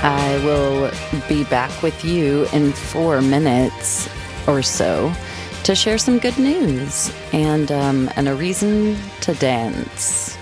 I will be back with you in 4 minutes or so to share some good news and a reason to dance.